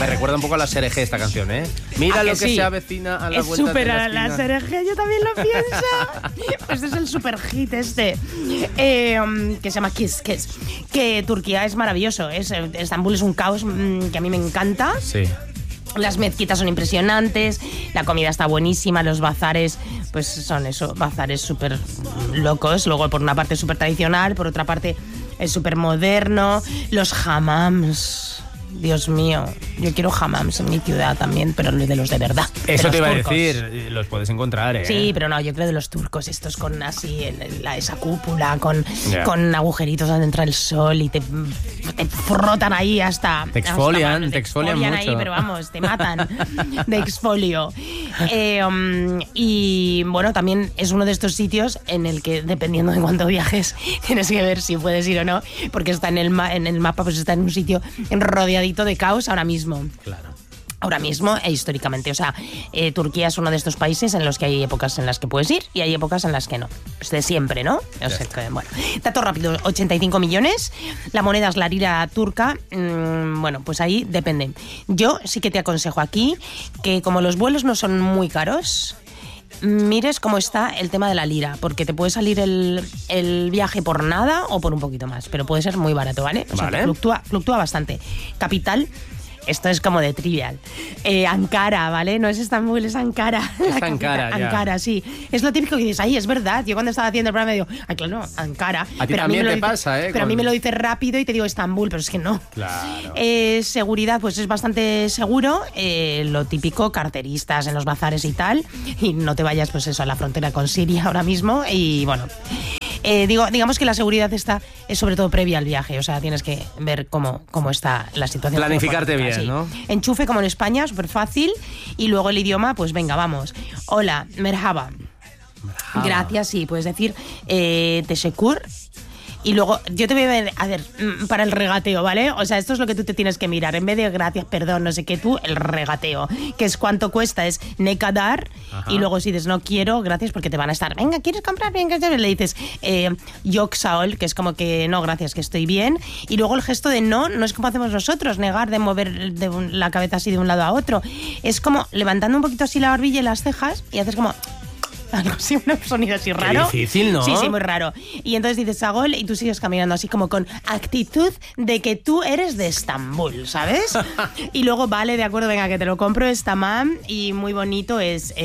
Me recuerda un poco a la SRG esta canción, ¿eh? Mira lo que se avecina a la vuelta de la esquina. Es súper a la SRG, yo también lo pienso. Este es el super hit que se llama Kiss Kiss. Que Turquía es maravilloso. Estambul es un caos que a mí me encanta. Sí. Las mezquitas son impresionantes, la comida está buenísima, los bazares, pues son eso, bazares súper locos. Luego por una parte súper tradicional, por otra parte es súper moderno. Los hammams, Dios mío, yo quiero hammams en mi ciudad también, pero de los de verdad. Eso te iba turcos. a decir, los puedes encontrar, ¿eh? Sí, pero no, yo creo de los turcos, estos con así, esa cúpula, con agujeritos donde entra el sol y te frotan ahí hasta... Te exfolian mucho. Ahí, pero vamos, te matan de exfolio. Y bueno, también es uno de estos sitios en el que, dependiendo de cuánto viajes, tienes que ver si puedes ir o no, porque está en el mapa, pues está en un sitio rodeadito de caos ahora mismo. Claro. Ahora mismo e históricamente. O sea, Turquía es uno de estos países en los que hay épocas en las que puedes ir y hay épocas en las que no. Es de siempre, ¿no? O sea, que, bueno, dato rápido, 85 millones. La moneda es la lira turca. Bueno, pues ahí depende. Yo sí que te aconsejo aquí que como los vuelos no son muy caros, mires cómo está el tema de la lira, porque te puede salir el viaje por nada o por un poquito más, pero puede ser muy barato, ¿vale? O sea, que fluctúa bastante. Capital, esto es como de trivial. Ankara, ¿vale? No es Estambul, es Ankara. Es Ankara, ya. Ankara, sí. Es lo típico que dices, ay, es verdad. Yo cuando estaba haciendo el programa digo, ay, claro, no, Ankara. A ti pero también te pasa, ¿eh? Pero a mí me lo dices rápido y te digo Estambul, pero es que no. Claro. Seguridad, pues es bastante seguro. Lo típico, carteristas en los bazares y tal. Y no te vayas, pues eso, a la frontera con Siria ahora mismo. Y bueno... digamos que la seguridad es sobre todo previa al viaje, o sea, tienes que ver cómo está la situación. Planificarte bien, sí. ¿no? Enchufe como en España, súper fácil, y luego el idioma, pues venga, vamos. Hola, merhaba. Gracias, sí, puedes decir teşekkür. Y luego, yo te voy a ver, para el regateo, ¿vale? O sea, esto es lo que tú te tienes que mirar. En vez de gracias, perdón, no sé qué, tú, el regateo. Que es cuánto cuesta, es ne kadar. Y luego si dices no quiero, gracias, porque te van a estar, venga, ¿quieres comprar? Venga, le dices yok sağ ol, que es como que no, gracias, que estoy bien. Y luego el gesto de no es como hacemos nosotros, negar, de mover la cabeza así de un lado a otro. Es como levantando un poquito así la barbilla y las cejas y haces como... algo así, un sonido así raro. Qué difícil, ¿no? Sí, muy raro. Y entonces dices Sagol y tú sigues caminando así como con actitud de que tú eres de Estambul, ¿sabes? Y luego, vale, de acuerdo, venga, que te lo compro, es tamam, y muy bonito es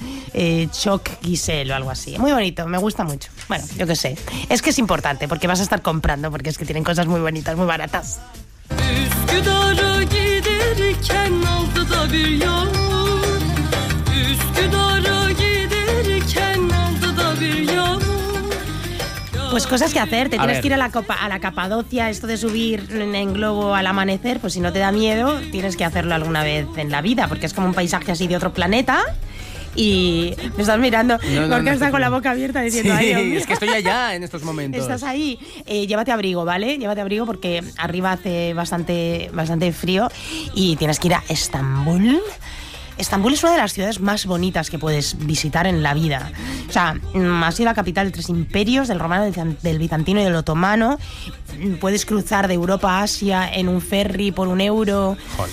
Çok Gisel o algo así. Muy bonito, me gusta mucho. Bueno, yo qué sé. Es que es importante porque vas a estar comprando, porque es que tienen cosas muy bonitas, muy baratas. Üsküdar'a giderken altıda bir yağmur. Üsküdar'a giderken altıda bir yağmur. Pues cosas que hacer, te tienes que ir a la Capadocia, esto de subir en globo al amanecer, pues si no te da miedo, tienes que hacerlo alguna vez en la vida, porque es como un paisaje así de otro planeta. Y me estás mirando, porque estás con la boca abierta diciendo, sí, ay, Dios mío. Es que estoy allá en estos momentos. Estás ahí. Llévate abrigo, ¿vale? Llévate abrigo porque arriba hace bastante frío y tienes que ir a Estambul. Estambul es una de las ciudades más bonitas que puedes visitar en la vida. O sea, ha sido la capital de 3 imperios, del romano, del bizantino y del otomano. Puedes cruzar de Europa a Asia en un ferry por €1.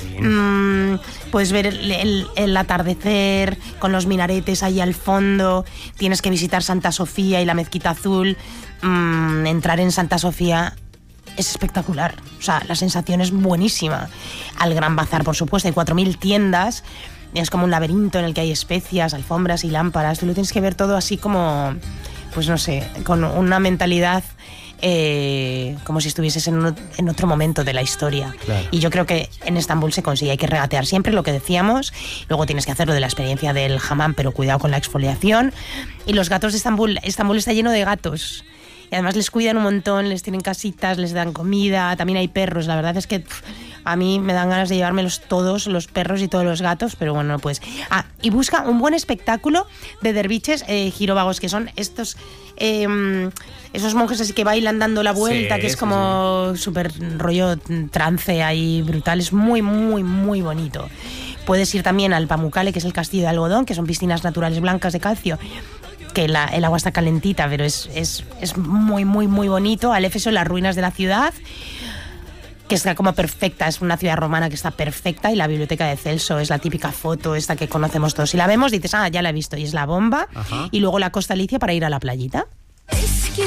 Puedes ver el atardecer con los minaretes ahí al fondo. Tienes que visitar Santa Sofía y la Mezquita Azul. Entrar en Santa Sofía es espectacular. O sea, la sensación es buenísima. Al Gran Bazar, por supuesto, hay 4.000 tiendas. Es como un laberinto en el que hay especias, alfombras y lámparas. Tú lo tienes que ver todo así como, pues no sé, con una mentalidad como si estuvieses en otro momento de la historia. Claro. Y yo creo que en Estambul se consigue. Hay que regatear siempre lo que decíamos. Luego tienes que hacerlo de la experiencia del hammam, pero cuidado con la exfoliación. Y los gatos de Estambul está lleno de gatos. Y además les cuidan un montón, les tienen casitas, les dan comida, también hay perros. La verdad es que a mí me dan ganas de llevármelos todos, los perros y todos los gatos, pero bueno, pues... y busca un buen espectáculo de derviches giróvagos, que son estos... esos monjes así que bailan dando la vuelta, sí, que es como súper rollo trance ahí brutal. Es muy, muy, muy bonito. Puedes ir también al Pamukkale, que es el castillo de algodón, que son piscinas naturales blancas de calcio, que el agua está calentita, pero es muy, muy, muy bonito. Al Éfeso, las ruinas de la ciudad. que está como perfecta, es una ciudad romana que está perfecta, y la biblioteca de Celso es la típica foto esta que conocemos todos. Si la vemos dices, ya la he visto, y es la bomba. Ajá. Y luego la Costa Alicia para ir a la playita.